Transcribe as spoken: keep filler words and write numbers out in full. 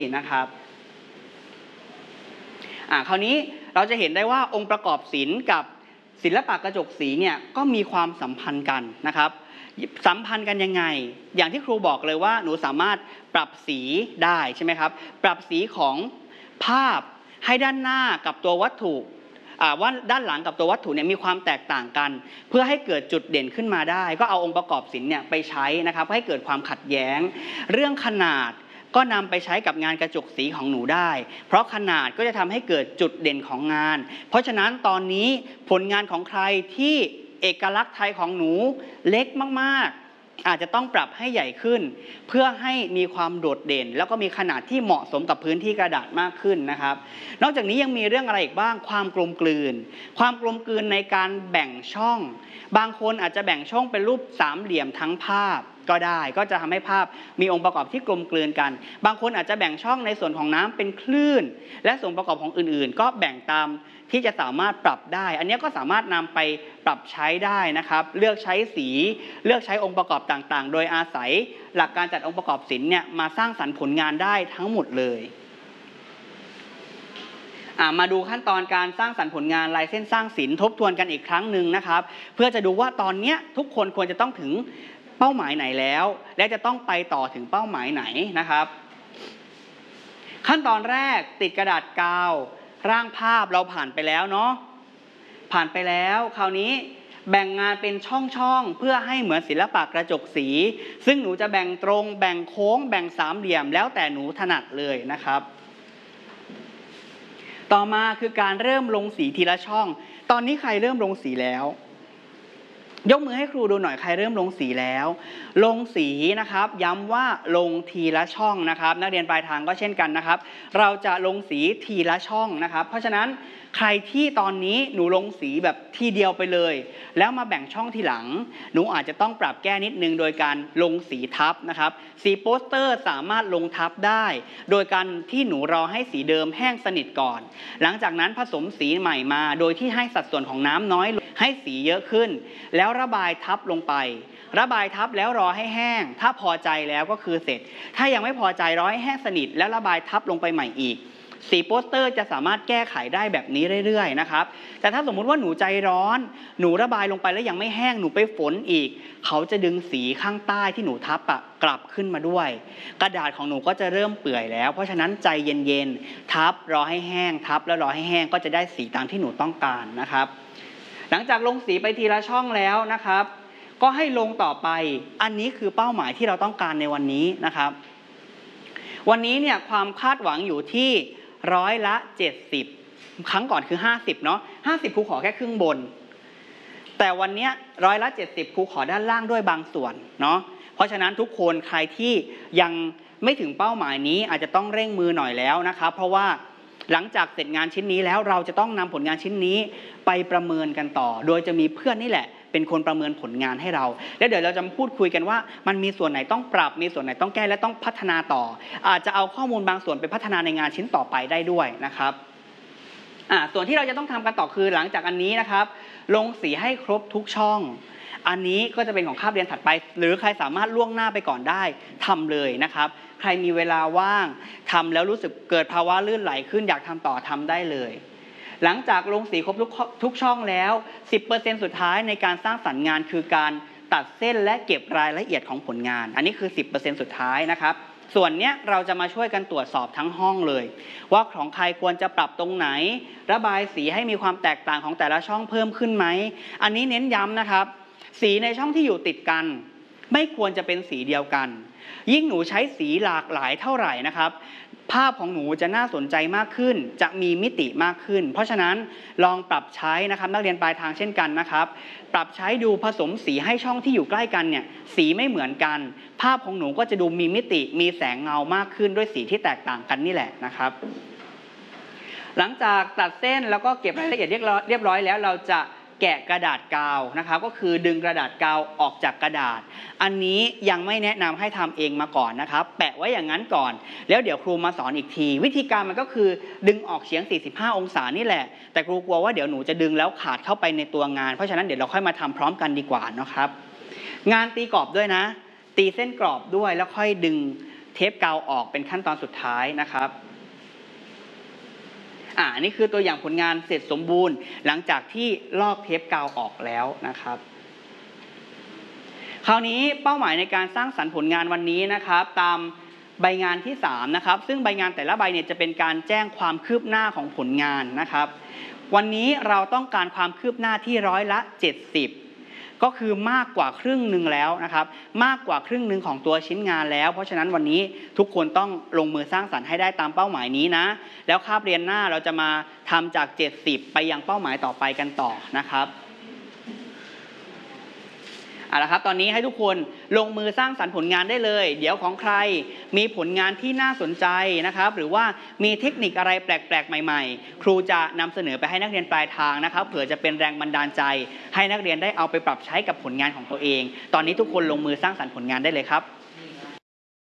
นะครับอ่าคราวนี้เราจะเห็นได้ว่าองค์ประกอบศิลป์กับศิลปะกระจกสีเนี่ยก็มีความสัมพันธ์กันนะครับสัมพันธ์กันยังไงอย่างที่ครูบอกเลยว่าหนูสามารถปรับสีได้ใช่ไหมครับปรับสีของภาพให้ด้านหน้ากับตัววัตถุว่าด้านหลังกับตัววัตถุเนี่ยมีความแตกต่างกันเพื่อให้เกิดจุดเด่นขึ้นมาได้ก็เอาองค์ประกอบศิลป์เนี่ยไปใช้นะครับให้เกิดความขัดแย้งเรื่องขนาดก็นำไปใช้กับงานกระจกสีของหนูได้เพราะขนาดก็จะทำให้เกิดจุดเด่นของงานเพราะฉะนั้นตอนนี้ผลงานของใครที่เอกลักษณ์ไทยของหนูเล็กมากๆอาจจะต้องปรับให้ใหญ่ขึ้นเพื่อให้มีความโดดเด่นแล้วก็มีขนาดที่เหมาะสมกับพื้นที่กระดาษมากขึ้นนะครับนอกจากนี้ยังมีเรื่องอะไรอีกบ้างความกลมกลืนความกลมกลืนในการแบ่งช่องบางคนอาจจะแบ่งช่องเป็นรูปสามเหลี่ยมทั้งภาพก็ได้ก็จะทำให้ภาพมีองค์ประกอบที่กลมกลืนกันบางคนอาจจะแบ่งช่องในส่วนของน้ำเป็นคลื่นและส่วนประกอบของอื่นๆก็แบ่งตามที่จะสามารถปรับได้อันนี้ก็สามารถนำไปปรับใช้ได้นะครับเลือกใช้สีเลือกใช้องค์ประกอบต่างๆโดยอาศัยหลักการจัดองค์ประกอบศิลป์เนี่ยมาสร้างสรรค์ผลงานได้ทั้งหมดเลยมาดูขั้นตอนการสร้างสรรค์ผลงานลายเส้นสร้างศิลป์ทบทวนกันอีกครั้งหนึ่งนะครับเพื่อจะดูว่าตอนนี้ทุกคนควรจะต้องถึงเป้าหมายไหนแล้วและจะต้องไปต่อถึงเป้าหมายไหนนะครับขั้นตอนแรกติดกระดาษกาวร่างภาพเราผ่านไปแล้วเนาะผ่านไปแล้วคราวนี้แบ่งงานเป็นช่องๆเพื่อให้เหมือนศิลปะกระจกสีซึ่งหนูจะแบ่งตรงแบ่งโค้งแบ่งสามเหลี่ยมแล้วแต่หนูถนัดเลยนะครับต่อมาคือการเริ่มลงสีทีละช่องตอนนี้ใครเริ่มลงสีแล้วยกมือให้ครูดูหน่อยใครเริ่มลงสีแล้วลงสีนะครับย้ำว่าลงทีละช่องนะครับนักเรียนปลายทางก็เช่นกันนะครับเราจะลงสีทีละช่องนะครับเพราะฉะนั้นใครที่ตอนนี้หนูลงสีแบบทีเดียวไปเลยแล้วมาแบ่งช่องทีหลังหนูอาจจะต้องปรับแก้นิดนึงโดยการลงสีทับนะครับสีโปสเตอร์สามารถลงทับได้โดยการที่หนูรอให้สีเดิมแห้งสนิทก่อนหลังจากนั้นผสมสีใหม่มาโดยที่ให้สัดส่วนของน้ำน้อยให้สีเยอะขึ้นแล้วระบายทับลงไประบายทับแล้วรอให้แห้งถ้าพอใจแล้วก็คือเสร็จถ้ายังไม่พอใจรอให้แห้งสนิทแล้วระบายทับลงไปใหม่อีกสีโปสเตอร์จะสามารถแก้ไขได้แบบนี้เรื่อยๆนะครับแต่ถ้าสมมุติว่าหนูใจร้อนหนูระบายลงไปแล้วยังไม่แห้งหนูไปฝนอีกเขาจะดึงสีข้างใต้ที่หนูทับอะกลับขึ้นมาด้วยกระดาษของหนูก็จะเริ่มเปื่อยแล้วเพราะฉะนั้นใจเย็นๆทับรอให้แห้งทับแล้วรอให้แห้งก็จะได้สีตามที่หนูต้องการนะครับหลังจากลงสีไปทีละช่องแล้วนะครับก็ให้ลงต่อไปอันนี้คือเป้าหมายที่เราต้องการในวันนี้นะครับวันนี้เนี่ยความคาดหวังอยู่ที่ร้อยละเจ็ดสิบครั้งก่อนคือห้าสิบเนาะห้าสิบครูขอแค่ครึ่งบนแต่วันนี้ร้อยละเจ็ดสิบครูขอด้านล่างด้วยบางส่วนเนาะเพราะฉะนั้นทุกคนใครที่ยังไม่ถึงเป้าหมายนี้อาจจะต้องเร่งมือหน่อยแล้วนะครับเพราะว่าหลังจากเสร็จงานชิ้นนี้แล้วเราจะต้องนำผลงานชิ้นนี้ไปประเมินกันต่อโดยจะมีเพื่อนนี่แหละเป็นคนประเมินผลงานให้เราแล้วเดี๋ยวเราจะมาพูดคุยกันว่ามันมีส่วนไหนต้องปรับมีส่วนไหนต้องแก้และต้องพัฒนาต่ออาจจะเอาข้อมูลบางส่วนไปพัฒนาในงานชิ้นต่อไปได้ด้วยนะครับอ่าส่วนที่เราจะต้องทำกันต่อคือหลังจากอันนี้นะครับลงสีให้ครบทุกช่องอันนี้ก็จะเป็นของคาบเรียนถัดไปหรือใครสามารถล่วงหน้าไปก่อนได้ทำเลยนะครับใครมีเวลาว่างทำแล้วรู้สึกเกิดภาวะลื่นไหลขึ้นอยากทำต่อทำได้เลยหลังจากลงสีครบทุกทุกช่องแล้ว สิบเปอร์เซ็นต์ สุดท้ายในการสร้างสรรค์งานคือการตัดเส้นและเก็บรายละเอียดของผลงานอันนี้คือ สิบเปอร์เซ็นต์ สุดท้ายนะครับส่วนเนี้ยเราจะมาช่วยกันตรวจสอบทั้งห้องเลยว่าของใครควรจะปรับตรงไหนระบายสีให้มีความแตกต่างของแต่ละช่องเพิ่มขึ้นไหมอันนี้เน้นย้ำนะครับสีในช่องที่อยู่ติดกันไม่ควรจะเป็นสีเดียวกันยิ่งหนูใช้สีหลากหลายเท่าไหร่นะครับภาพของหนูจะน่าสนใจมากขึ้นจะมีมิติมากขึ้นเพราะฉะนั้นลองปรับใช้นะครับนักเรียนปลายทางเช่นกันนะครับปรับใช้ดูผสมสีให้ช่องที่อยู่ใกล้กันเนี่ยสีไม่เหมือนกันภาพของหนูก็จะดูมีมิติมีแสงเงามากขึ้นด้วยสีที่แตกต่างกันนี่แหละนะครับหลังจากตัดเส้นแล้วก็เก็บรายละเอียดเรียบร้อยเรียบร้อยแล้วเราจะแกะกระดาษกาวนะครับก็คือดึงกระดาษกาวออกจากกระดาษอันนี้ยังไม่แนะนำให้ทำเองมาก่อนนะครับแปะไว้อย่างนั้นก่อนแล้วเดี๋ยวครูมาสอนอีกทีวิธีการมันก็คือดึงออกเฉียงสี่สิบห้าองศานี่แหละแต่ครูกลัวว่าเดี๋ยวหนูจะดึงแล้วขาดเข้าไปในตัวงานเพราะฉะนั้นเดี๋ยวเราค่อยมาทำพร้อมกันดีกว่านะครับงานตีกรอบด้วยนะตีเส้นกรอบด้วยแล้วค่อยดึงเทปกาวออกเป็นขั้นตอนสุดท้ายนะครับอ่านี่คือตัวอย่างผลงานเสร็จสมบูรณ์หลังจากที่ลอกเทปกาวออกแล้วนะครับคราวนี้เป้าหมายในการสร้างสรรค์ผลงานวันนี้นะครับตามใบงานที่สามนะครับซึ่งใบงานแต่ละใบเนี่ยจะเป็นการแจ้งความคืบหน้าของผลงานนะครับวันนี้เราต้องการความคืบหน้าที่ร้อยละเจ็ดสิบก็คือมากกว่าครึ่งหนึ่งแล้วนะครับมากกว่าครึ่งหนึ่งของตัวชิ้นงานแล้วเพราะฉะนั้นวันนี้ทุกคนต้องลงมือสร้างสรรค์ให้ได้ตามเป้าหมายนี้นะแล้วคาบเรียนหน้าเราจะมาทำจากเจ็ดสิบไปยังเป้าหมายต่อไปกันต่อนะครับเอาละครับตอนนี้ให้ทุกคนลงมือสร้างสรรค์ผลงานได้เลยเดี๋ยวของใครมีผลงานที่น่าสนใจนะครับหรือว่ามีเทคนิคอะไรแปลกๆใหม่ๆครูจะนำเสนอไปให้นักเรียนปลายทางนะครับเผื่อจะเป็นแรงบันดาลใจให้นักเรียนได้เอาไปปรับใช้กับผลงานของตัวเองตอนนี้ทุกคนลงมือสร้างสรรค์ผลงานได้เลยครับ